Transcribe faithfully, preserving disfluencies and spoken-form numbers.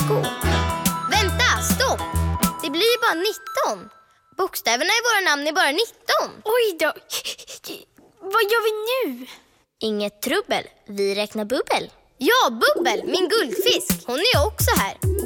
sko. Vänta, stopp! Det blir ju bara nitton. Bokstäverna i våra namn är bara nitton. Oj då. Vad gör vi nu? Inget trubbel, vi räknar bubbel. Ja, Bubbel, min guldfisk. Hon är också här.